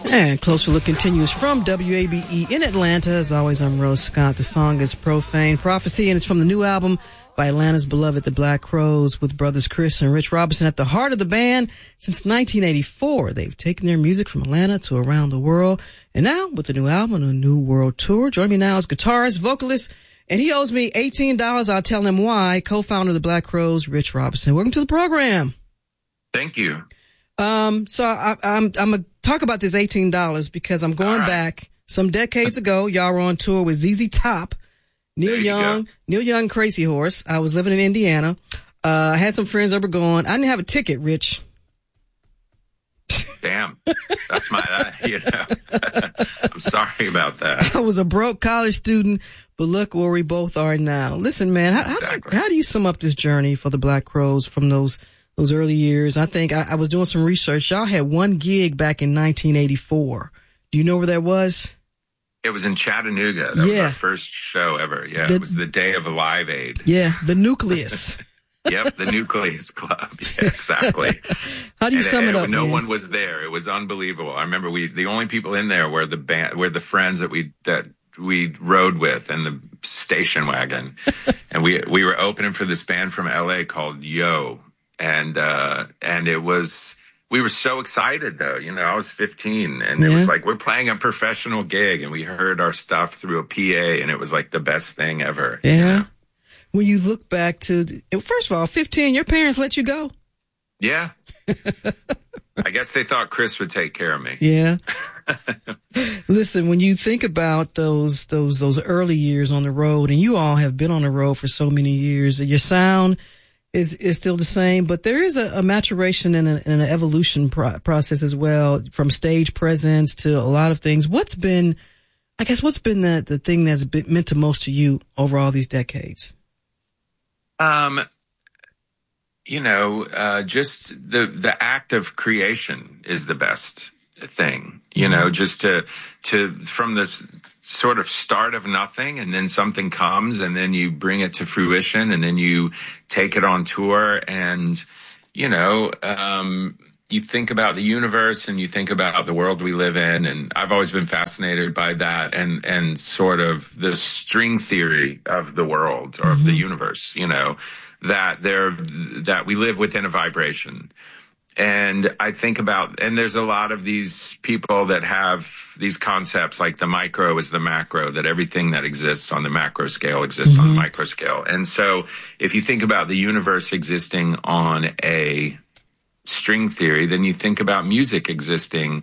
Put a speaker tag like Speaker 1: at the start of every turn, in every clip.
Speaker 1: And Closer Look continues from WABE in Atlanta. As always, I'm Rose Scott. The song is Profane Prophecy, and it's from the new album by Atlanta's beloved The Black Crowes, with brothers Chris and Rich Robinson at the heart of the band since 1984. They've taken their music from Atlanta to around the world, and now with the new album and a new world tour. Joining me now is guitarist, vocalist, and he owes me $18. I'll tell him why. Co-founder of The Black Crowes, Rich Robinson. Welcome to the program.
Speaker 2: Thank you.
Speaker 1: So I'm gonna talk about this $18 because I'm going back some decades ago. Y'all were on tour with ZZ Top, Neil Young, Crazy Horse. I was living in Indiana. I had some friends over going. I didn't have a ticket, Rich.
Speaker 2: Damn, that's I'm sorry about that.
Speaker 1: I was a broke college student, but look where we both are now. Listen, man, how do you sum up this journey for the Black Crowes from those early years? I think I was doing some research. Y'all had one gig back in 1984. Do you know where that was?
Speaker 2: It was in Chattanooga. That was our first show ever. Yeah, it was the day of Live Aid.
Speaker 1: Yeah, the Nucleus.
Speaker 2: Yep, the Nucleus Club. Yeah, exactly.
Speaker 1: How do you sum it up?
Speaker 2: No one was there. It was unbelievable. I remember the only people in there were the friends that we rode with and the station wagon, and we were opening for this band from LA called Yo. And it was, we were so excited though, I was 15 and it was like, we're playing a professional gig and we heard our stuff through a PA and it was like the best thing ever.
Speaker 1: Yeah. When you look back to, first of all, 15, your parents let you go?
Speaker 2: Yeah. I guess they thought Chris would take care of me.
Speaker 1: Yeah. Listen, when you think about those early years on the road, and you all have been on the road for so many years, your sound is still the same, but there is a maturation and an evolution process as well, from stage presence to a lot of things. What's been the thing that's meant to most to you over all these decades?
Speaker 2: Just the act of creation is the best thing, just to from the sort of start of nothing, and then something comes and then you bring it to fruition and then you take it on tour, and, you think about the universe and you think about the world we live in. And I've always been fascinated by that and sort of the string theory of the world or of the universe, that we live within a vibration. And I think about, and there's a lot of these people that have these concepts like the micro is the macro, that everything that exists on the macro scale exists on the micro scale. And so if you think about the universe existing on a string theory, then you think about music existing,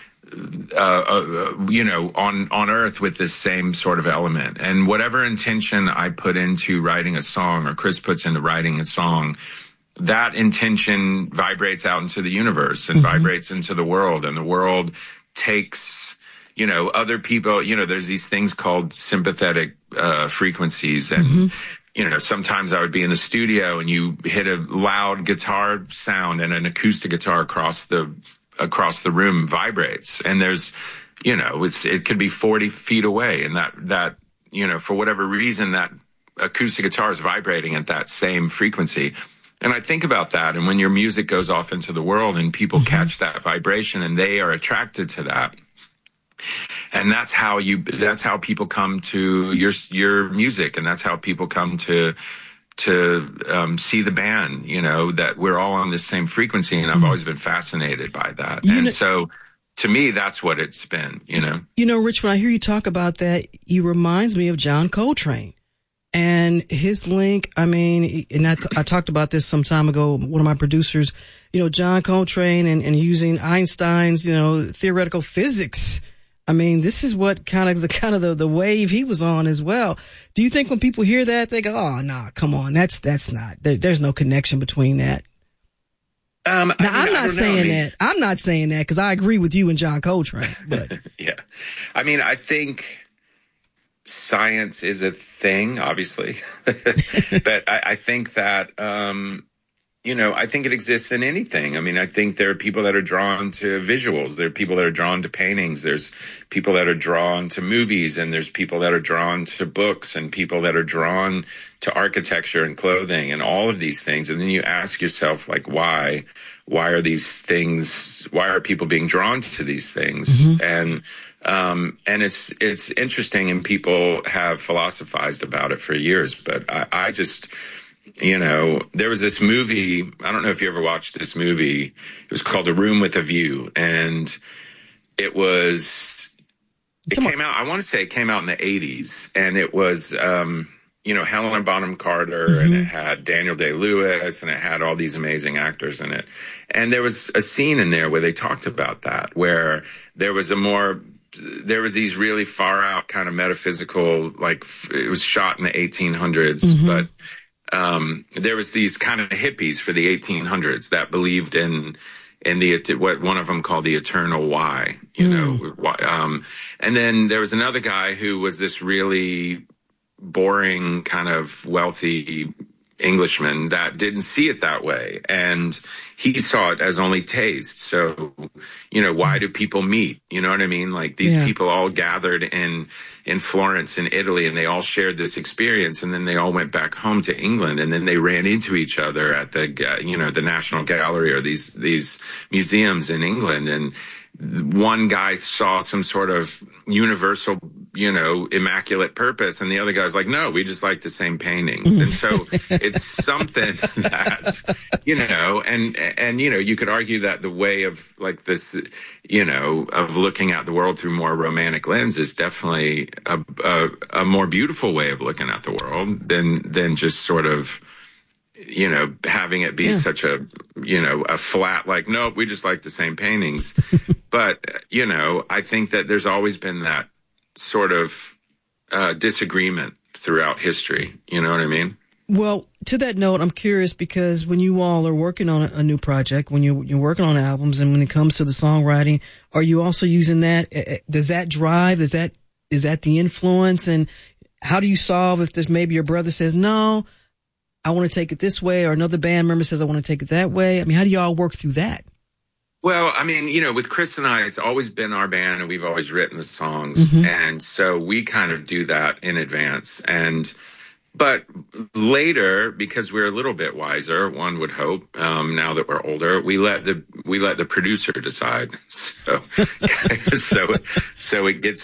Speaker 2: on earth with this same sort of element. And whatever intention I put into writing a song, or Chris puts into writing a song, that intention vibrates out into the universe and vibrates into the world, and the world takes, other people, there's these things called sympathetic frequencies. And, sometimes I would be in the studio and you hit a loud guitar sound and an acoustic guitar across the room vibrates. And there's, it could be 40 feet away, and that, for whatever reason, that acoustic guitar is vibrating at that same frequency. And I think about that, and when your music goes off into the world and people catch that vibration and they are attracted to that, and that's how people come to your music, and that's how people come to see the band, that we're all on this same frequency. And I've always been fascinated by that. So to me, that's what it's been,
Speaker 1: Rich, when I hear you talk about that, he reminds me of John Coltrane. And his link, and I talked about this some time ago, one of my producers, John Coltrane and using Einstein's, theoretical physics. This is what kind of the wave he was on as well. Do you think when people hear that, they go, oh, nah, come on, that's not, there's no connection between that? I'm not saying that because I agree with you and John Coltrane. But.
Speaker 2: Yeah. I think science is a thing, obviously, but I think that, I think it exists in anything. I mean, I think there are people that are drawn to visuals. There are people that are drawn to paintings. There's people that are drawn to movies, and there's people that are drawn to books, and people that are drawn to architecture and clothing and all of these things. And then you ask yourself, like, why are these things, why are people being drawn to these things? Mm-hmm. And it's interesting, and people have philosophized about it for years, but I just, there was this movie, I don't know if you ever watched this movie. It was called A Room with a View, and it came out, I want to say it came out in the 80s, and it was, Helena Bonham Carter, mm-hmm. and it had Daniel Day-Lewis, and it had all these amazing actors in it. And there was a scene in there where they talked about that, where there were these really far out kind of metaphysical, like it was shot in the 1800s, mm-hmm. but there was these kind of hippies for the 1800s that believed in what one of them called the eternal why, and then there was another guy who was this really boring kind of wealthy Englishman that didn't see it that way, and he saw it as only taste. So, why do people meet? You know what I mean? Like these people all gathered in Florence in Italy, and they all shared this experience, and then they all went back home to England, and then they ran into each other at the National Gallery or these museums in England, and one guy saw some sort of universal, immaculate purpose, and the other guy's like, no, we just like the same paintings. And so it's something that, and you could argue that the way of like this, of looking at the world through more romantic lens is definitely a more beautiful way of looking at the world than just sort of, having it be such a flat, like, nope, we just like the same paintings. But, I think that there's always been that sort of disagreement throughout history. You know what I mean?
Speaker 1: Well, to that note, I'm curious because when you all are working on a new project, when you're working on albums, and when it comes to the songwriting, are you also using that? Does that drive? Is that the influence? And how do you solve if there's maybe your brother says, no, I want to take it this way, or another band member says, I want to take it that way? I mean, how do y'all work through that?
Speaker 2: Well, I mean, with Chris and I, it's always been our band, and we've always written the songs. Mm-hmm. And so we kind of do that in advance. But later, because we're a little bit wiser, one would hope, now that we're older, we let the producer decide. So it gets